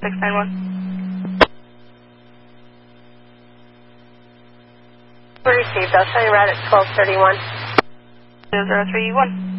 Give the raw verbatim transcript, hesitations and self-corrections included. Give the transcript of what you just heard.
six nine one. Received. I'll show you right at twelve thirty-one. zero zero three one.